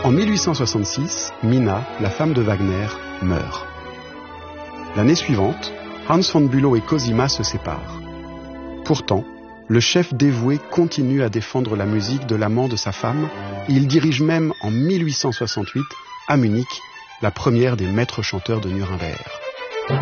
En 1866, Minna, la femme de Wagner, meurt. L'année suivante, Hans von Bülow et Cosima se séparent. Pourtant, le chef dévoué continue à défendre la musique de l'amant de sa femme et il dirige même en 1868, à Munich, la première des maîtres chanteurs de Nuremberg.